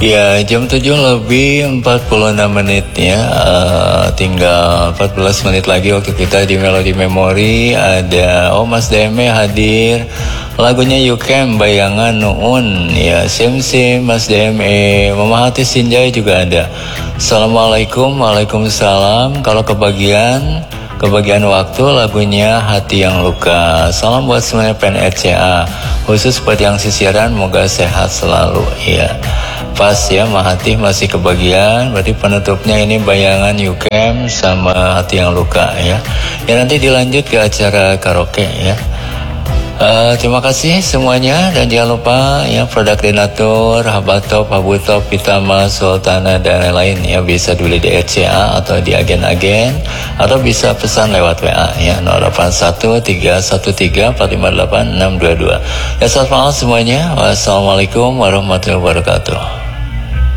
Ya, jam 7 lebih 46 menit ya. Tinggal 14 menit lagi waktu kita di Melodi Memori. Ada Mas Deme hadir. Lagunya You Can Bayangan Nuun. Ya, Sim Mas Deme. Mama Hati Sinjai juga ada. Assalamualaikum, waalaikumsalam. Kalau kebagian waktu lagunya Hati Yang Luka. Salam buat semuanya PNRCA, khusus buat yang sisiran, moga sehat selalu ya. Pas ya, Mahati masih kebagian. Berarti penutupnya ini Bayangan You Can sama Hati Yang Luka ya. Ya nanti dilanjut ke acara karaoke ya. Terima kasih semuanya, dan jangan lupa ya, produk Denatur, Habatop, Habutop, Pitama, Sultana dan lain-lain ya, bisa dibeli di RCA atau di agen-agen, atau bisa pesan lewat WA ya 081313458622. Ya, selamat malam semuanya. Wassalamualaikum warahmatullahi wabarakatuh.